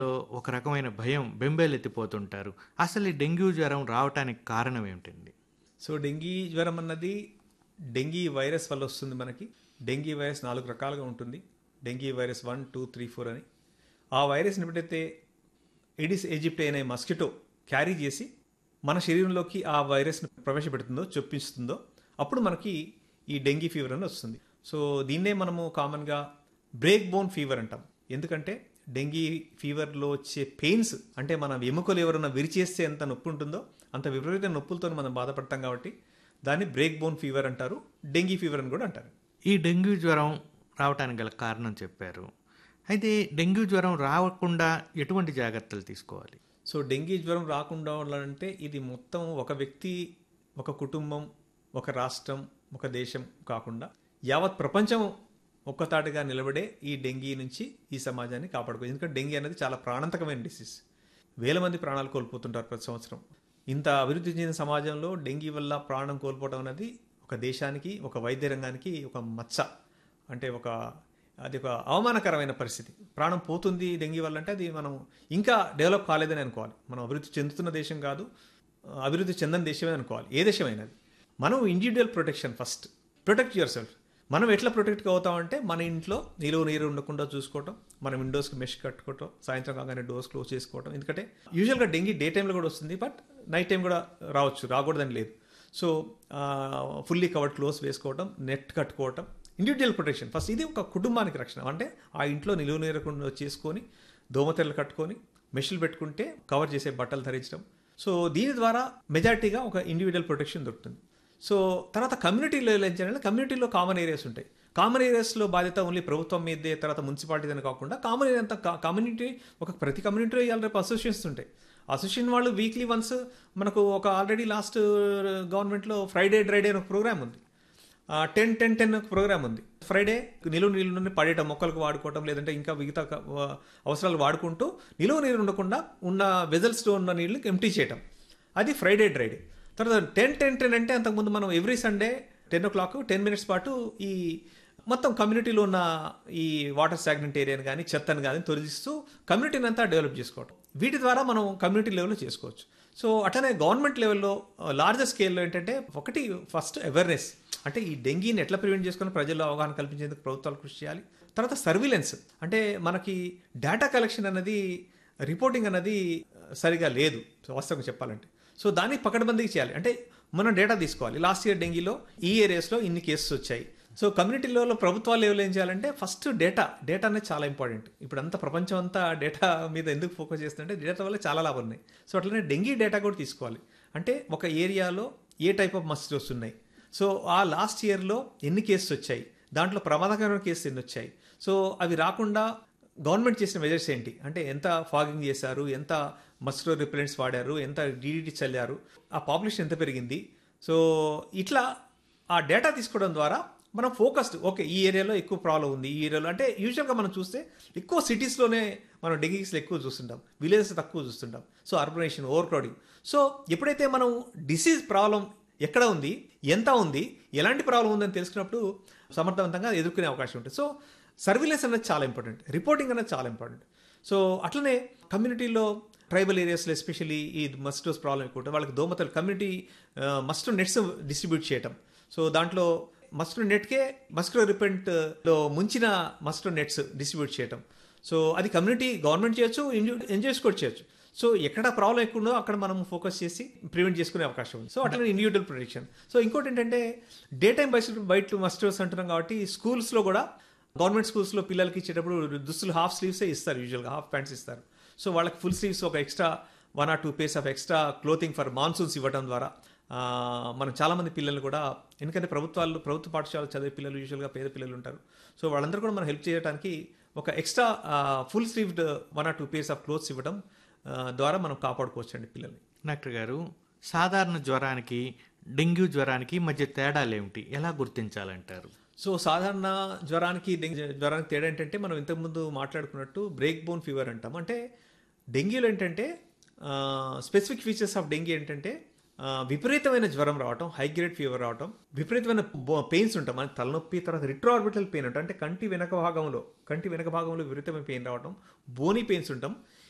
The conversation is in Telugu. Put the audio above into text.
ఒక రకమైన భయం బెంబేలెత్తిపోతుంటారు. అసలు ఈ డెంగ్యూ జ్వరం రావటానికి కారణం ఏమిటండి? సో డెంగీ జ్వరం అన్నది డెంగీ వైరస్ వల్ల వస్తుంది మనకి. డెంగీ వైరస్ 4 రకాలుగా ఉంటుంది. డెంగీ వైరస్ 1, 2, 3, 4 అని. ఆ వైరస్ని ఎప్పుడైతే ఎడిస్ ఈజిప్టి అనే మస్కిటో క్యారీ చేసి మన శరీరంలోకి ఆ వైరస్ని ప్రవేశపెడుతుందో, చొప్పిస్తుందో, అప్పుడు మనకి ఈ డెంగీ ఫీవర్ అని వస్తుంది. సో దీన్నే మనము కామన్గా బ్రేక్ బోన్ ఫీవర్ అంటాం. ఎందుకంటే డెంగీ ఫీవర్లో వచ్చే పెయిన్స్, అంటే మన ఎముకలు ఎవరైనా విరిచేస్తే ఎంత నొప్పి ఉంటుందో అంత విపరీత నొప్పులతో మనం బాధపడతాం కాబట్టి దాన్ని బ్రేక్ బోన్ ఫీవర్ అంటారు. డెంగీ ఫీవర్ అని కూడా అంటారు. ఈ డెంగ్యూ జ్వరం రావటానికి గల కారణం చెప్పారు. అయితే డెంగ్యూ జ్వరం రాకుండా ఎటువంటి జాగ్రత్తలు తీసుకోవాలి? సో డెంగీ జ్వరం రాకుండా ఉండాలంటే ఇది మొత్తం ఒక వ్యక్తి, ఒక కుటుంబం, ఒక రాష్ట్రం, ఒక దేశం కాకుండా యావత్ ప్రపంచం ఒక్కతాటిగా నిలబడే ఈ డెంగీ నుంచి ఈ సమాజాన్ని కాపాడుకోవచ్చు. ఎందుకంటే డెంగీ అనేది చాలా ప్రాణాంతకమైన డిసీజ్. వేల మంది ప్రాణాలు కోల్పోతుంటారు ప్రతి సంవత్సరం. ఇంత అభివృద్ధి చెందిన సమాజంలో డెంగీ వల్ల ప్రాణం కోల్పోవడం అనేది ఒక దేశానికి, ఒక వైద్య రంగానికి ఒక మచ్చ, అంటే అది ఒక అవమానకరమైన పరిస్థితి. ప్రాణం పోతుంది డెంగీ వల్ల అంటే అది మనం ఇంకా డెవలప్ కాలేదని అనుకోవాలి. మనం అభివృద్ధి చెందుతున్న దేశం కాదు, అభివృద్ధి చెందని దేశమే అనుకోవాలి, ఏ దేశమైనది. మనం individual protection first, protect your self. మనం ఎట్లా ప్రొటెక్ట్ అవుతామంటే మన ఇంట్లో నిలువ నీరు ఉండకుండా చూసుకోవటం, మనం విండోస్కి మెష్ కట్టుకోవటం, సాయంత్రం కాగానే డోర్స్ క్లోజ్ చేసుకోవటం. ఎందుకంటే యూజువల్గా డెంగీ డే టైంలో కూడా వస్తుంది, బట్ నైట్ టైం కూడా రావచ్చు, రాకూడదని లేదు. సో ఫుల్లీ కవర్డ్ క్లోజ్ వేసుకోవటం, నెట్ కట్టుకోవటం, ఇండివిజువల్ ప్రొటెక్షన్ ఫస్ట్. ఇది ఒక కుటుంబానికి రక్షణ. అంటే ఆ ఇంట్లో నిలువ నీరకుండా చేసుకొని దోమతెరలు కట్టుకొని మెషిల్ పెట్టుకుంటే కవర్ చేసే బట్టలు ధరించడం. సో దీని ద్వారా మెజారిటీగా ఒక ఇండివిజువల్ ప్రొటెక్షన్ దొరుకుతుంది. సో తర్వాత కమ్యూనిటీలో ఏం చేయాలంటే కమ్యూనిటీలో కామన్ ఏరియాస్ ఉంటాయి. కామన్ ఏరియాస్లో బాధ్యత ఓన్లీ ప్రభుత్వం మీదే, తర్వాత మున్సిపాలిటీ అని కాకుండా కామన్ ఏరియా అంతా కమ్యూనిటీ, ప్రతి కమ్యూనిటీలో ఇవాళ రేపు అసోసియేషన్స్ ఉంటాయి. అసోసియేషన్ వాళ్ళు వీక్లీ వన్స్ మనకు ఒక ఆల్రెడీ లాస్ట్ గవర్నమెంట్లో ఫ్రైడే డ్రైడే అని ఒక ప్రోగ్రామ్ ఉంది. 10-10-10 ఒక ప్రోగ్రామ్ ఉంది. ఫ్రైడే నిలువ నీళ్ళు నుండి పడేయటం, మొక్కలకు వాడుకోవటం, లేదంటే ఇంకా మిగతా అవసరాలు వాడుకుంటూ నిలువ నీరు ఉండకుండా ఉన్న వెజల్స్లో ఉన్న నీళ్ళకి ఎంప్టీ చేయటం, అది ఫ్రైడే డ్రైడే. తర్వాత 10-10-10 అంటే అంతకుముందు మనం ఎవ్రీ సండే 10 o'clock 10 minutes పాటు ఈ మొత్తం కమ్యూనిటీలో ఉన్న ఈ వాటర్ స్టాగ్నెంట్ ఏరియాని కానీ చెత్తను కానీ తొలగిస్తూ కమ్యూనిటీని అంతా డెవలప్ చేసుకోవటం. వీటి ద్వారా మనం కమ్యూనిటీ లెవెల్లో చేసుకోవచ్చు. సో అట్లనే గవర్నమెంట్ లెవెల్లో లార్జర్ స్కేల్లో ఏంటంటే ఒకటి ఫస్ట్ అవేర్నెస్, అంటే ఈ డెంగీని ఎట్లా ప్రివెంట్ చేసుకుని ప్రజల్లో అవగాహన కల్పించేందుకు ప్రభుత్వాలు కృషి చేయాలి. తర్వాత సర్విలెన్స్, అంటే మనకి డేటా కలెక్షన్ అన్నది, రిపోర్టింగ్ అన్నది సరిగా లేదు వాస్తవంగా చెప్పాలంటే. సో దాన్ని పకడ్బందీకి చేయాలి. అంటే మనం డేటా తీసుకోవాలి, లాస్ట్ ఇయర్ డెంగీలో ఈ ఏరియాస్లో ఇన్ని కేసెస్ వచ్చాయి. సో కమ్యూనిటీ లెవెల్లో ప్రభుత్వాల లెవెల్లో ఏం చేయాలంటే ఫస్ట్ డేటా అనేది చాలా ఇంపార్టెంట్. ఇప్పుడు అంతా ప్రపంచం అంతా డేటా మీద ఎందుకు ఫోకస్ చేస్తుంటే డేటా వల్ల చాలా లాభాలు ఉన్నాయి. సో అట్లనే డెంగీ డేటా కూడా తీసుకోవాలి. అంటే ఒక ఏరియాలో ఏ టైప్ ఆఫ్ మస్కిటోస్ ఉన్నాయి, సో ఆ లాస్ట్ ఇయర్లో ఎన్ని కేసెస్ వచ్చాయి, దాంట్లో ప్రమాదకరమైన కేసెస్ ఎన్ని వచ్చాయి, సో అవి రాకుండా గవర్నమెంట్ చేసిన మెజర్స్ ఏంటి, అంటే ఎంత ఫాగింగ్ చేశారు, ఎంత మస్కిటో రిపెలెంట్స్ వాడారు, ఎంత డీడీటీ చల్లారు, ఆ పాపులేషన్ ఎంత పెరిగింది. సో ఇట్లా ఆ డేటా తీసుకోవడం ద్వారా మనం ఫోకస్డ్, ఓకే ఈ ఏరియాలో ఎక్కువ ప్రాబ్లం ఉంది, ఈ ఏరియాలో, అంటే యూజువల్గా మనం చూస్తే ఎక్కువ సిటీస్లోనే మనం డెంగీ కేసులు ఎక్కువ చూస్తుంటాం, విలేజెస్ తక్కువ చూస్తుంటాం. So urbanisation, over crowding. So ఎప్పుడైతే మనం డిసీజ్ ప్రాబ్లం ఎక్కడ ఉంది, ఎంత ఉంది, ఎలాంటి ప్రాబ్లం ఉందని తెలుసుకున్నప్పుడు సమర్థవంతంగా ఎదుర్కొనే అవకాశం ఉంటుంది. సో సర్విలెన్స్ అనేది చాలా ఇంపార్టెంట్, రిపోర్టింగ్ అనేది చాలా ఇంపార్టెంట్. సో అట్లనే కమ్యూనిటీలో ట్రైబల్ ఏరియాస్లో ఎస్పెషల్లీ ఈ మస్కిటోస్ ప్రాబ్లం ఎక్కువ ఉంటుంది. వాళ్ళకి దోమతెరలు, కమ్యూనిటీ మస్కిటో నెట్స్ డిస్ట్రిబ్యూట్ చేయటం. సో దాంట్లో మస్కిటో నెట్కే మస్కిటో రిపెంట్లో ముంచిన మస్కిటో నెట్స్ డిస్ట్రిబ్యూట్ చేయటం. సో అది కమ్యూనిటీ, గవర్నమెంట్ చేయొచ్చు, ఎన్జిఓస్ కూడా చేయొచ్చు. సో ఎక్కడ ప్రాబ్లం ఎక్కువ ఉందో అక్కడ మనం ఫోకస్ చేసి ప్రివెంట్ చేసుకునే అవకాశం ఉంది. సో అట్లా ఇండివిజువల్ ప్రొటెక్షన్. సో ఇంకోటి ఏంటంటే డే టైం బయట మస్కిటోస్ అంటున్నాం కాబట్టి స్కూల్స్లో కూడా, గవర్నమెంట్ స్కూల్స్లో పిల్లలకి ఇచ్చేటప్పుడు దుస్తులు హాఫ్ స్లీవ్సే ఇస్తారు, యూజువల్గా హాఫ్ ప్యాంట్స్ ఇస్తారు. సో వాళ్ళకి ఫుల్ స్లీవ్స్ ఒక extra 1 or 2 pairs of extra clothing for monsoons ఇవ్వడం ద్వారా మనం చాలామంది పిల్లలు కూడా, ఎందుకంటే ప్రభుత్వ పాఠశాల చదివే పిల్లలు యూజువల్గా పేద పిల్లలు ఉంటారు. సో వాళ్ళందరూ కూడా మనం హెల్ప్ చేయడానికి ఒక extra full sleeved 1 or 2 pairs of clothes ఇవ్వడం ద్వారా మనం కాపాడుకోవచ్చు అండి పిల్లల్ని. డాక్టర్ గారు, సాధారణ జ్వరానికి డెంగ్యూ జ్వరానికి మధ్య తేడాలు ఏమిటి, ఎలా గుర్తించాలంటారు? సో సాధారణ జ్వరానికి డెంగ్యూ జ్వరానికి తేడా ఏంటంటే మనం ఇంతకుముందు మాట్లాడుకున్నట్టు బ్రేక్ బోన్ ఫీవర్ అంటాం. అంటే డెంగ్యూలో ఏంటంటే స్పెసిఫిక్ ఫీచర్స్ ఆఫ్ డెంగ్యూ ఏంటంటే విపరీతమైన జ్వరం రావటం, హై గ్రేడ్ ఫీవర్ రావటం, విపరీతమైన పెయిన్స్ ఉంటాం, మన తలనొప్పి, తర్వాత రిట్రోఆర్బిటల్ పెయిన్ ఉంటాం, అంటే కంటి వెనక భాగంలో విపరీతమైన పెయిన్ రావటం, బోనీ పెయిన్స్ ఉంటాం,